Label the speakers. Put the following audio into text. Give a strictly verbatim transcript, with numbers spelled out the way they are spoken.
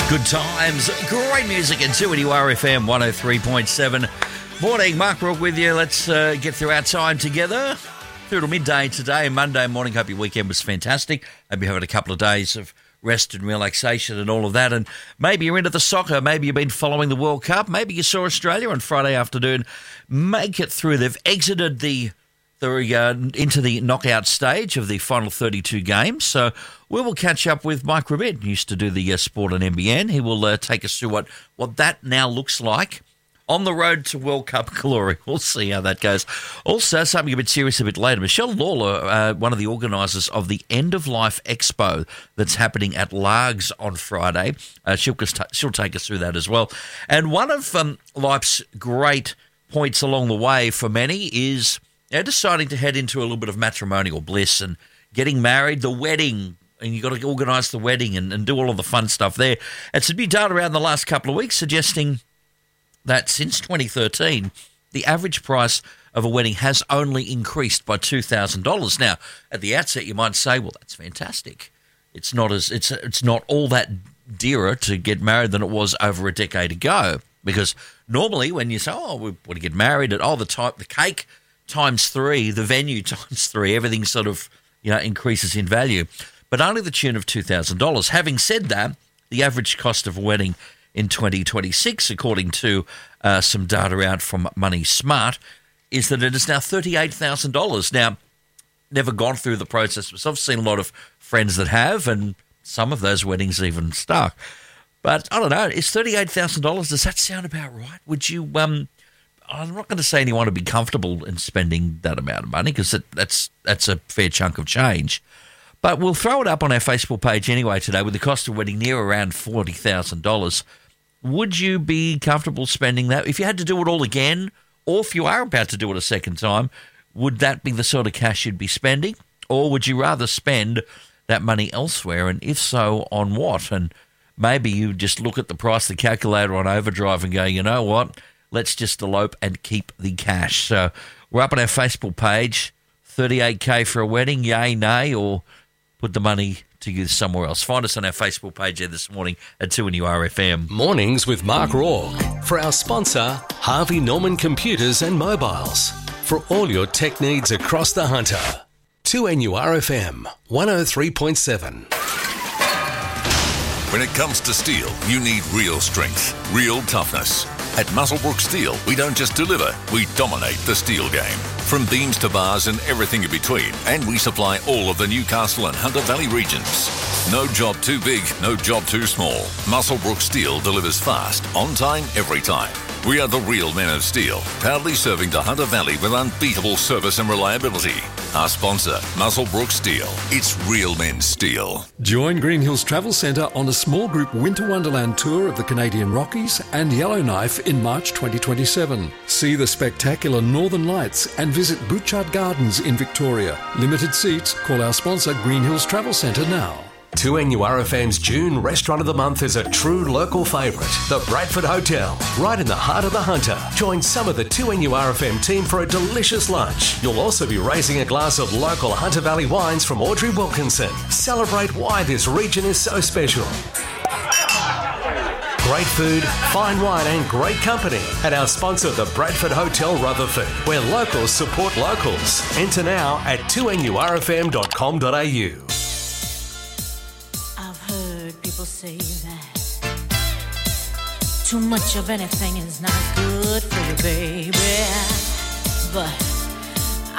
Speaker 1: Good times, great music, and two N U R F M one oh three point seven. Morning, Mark Rook with you. Let's uh, get through our time together. Through to midday today, Monday morning. Hope your weekend was fantastic. Hope you're having a couple of days of rest and relaxation and all of that. And maybe you're into the soccer. Maybe you've been following the World Cup. Maybe you saw Australia on Friday afternoon make it through. They've exited the the uh, into the knockout stage of the final thirty-two games. So we will catch up with Mike Rabid, who used to do the uh, sport on N B N. He will uh, take us through what, what that now looks like on the road to World Cup glory. We'll see how that goes. Also, something a bit serious a bit later. Michelle Lawler, uh, one of the organisers of the End of Life Expo that's happening at Largs on Friday. Uh, she'll, she'll take us through that as well. And one of um, life's great points along the way for many is you know, deciding to head into a little bit of matrimonial bliss and getting married, the wedding, and you've got to organise the wedding and, and do all of the fun stuff there. And some new data around the last couple of weeks suggesting that since twenty thirteen, the average price of a wedding has only increased by two thousand dollars. Now, at the outset, you might say, well, that's fantastic. It's not as it's it's not all that dearer to get married than it was over a decade ago. Because normally when you say, oh, we want to get married, at oh, the type, the cake times three, the venue times three, everything sort of, you know, increases in value. But only the tune of two thousand dollars. Having said that, the average cost of a wedding in twenty twenty-six, according to uh, some data out from Money Smart, is that it is now thirty-eight thousand dollars. Now, never gone through the process myself. I've seen a lot of friends that have, and some of those weddings even stuck. But I don't know, is thirty-eight thousand dollars, does that sound about right? Would you, um, I'm not going to say anyone would be comfortable in spending that amount of money because that's, that's a fair chunk of change. But we'll throw it up on our Facebook page anyway today with the cost of wedding near around forty thousand dollars. Would you be comfortable spending that? If you had to do it all again, or if you are about to do it a second time, would that be the sort of cash you'd be spending? Or would you rather spend that money elsewhere? And if so, on what? And maybe you just look at the price, the calculator on overdrive and go, you know what, let's just elope and keep the cash. So we're up on our Facebook page, thirty-eight K for a wedding, yay, nay, or put the money to use somewhere else. Find us on our Facebook page there this morning at two N U R F M.
Speaker 2: Mornings with Mark Rourke. For our sponsor, Harvey Norman Computers and Mobiles. For all your tech needs across the Hunter. two N U R F M, one oh three point seven.
Speaker 3: When it comes to steel, you need real strength, real toughness. At Muswellbrook Steel, we don't just deliver, we dominate the steel game. From beams to bars and everything in between. And we supply all of the Newcastle and Hunter Valley regions. No job too big, no job too small. Muswellbrook Steel delivers fast, on time, every time. We are the real men of steel, proudly serving the Hunter Valley with unbeatable service and reliability. Our sponsor, Muswellbrook Steel. It's real men's steel.
Speaker 4: Join Green Hills Travel Centre on a small group Winter Wonderland tour of the Canadian Rockies and Yellowknife in March twenty twenty-seven. See the spectacular Northern Lights and visit Butchart Gardens in Victoria. Limited seats. Call our sponsor Green Hills Travel Centre now.
Speaker 2: two N U R F M's June Restaurant of the Month is a true local favourite, the Bradford Hotel, right in the heart of the Hunter. Join some of the two N U R F M team for a delicious lunch. You'll also be raising a glass of local Hunter Valley wines from Audrey Wilkinson. Celebrate why this region is so special. Great food, fine wine and great company at our sponsor, the Bradford Hotel Rutherford, where locals support locals. Enter now at two N U R F M dot com dot a u.
Speaker 5: People say that too much of anything is not good for you, baby.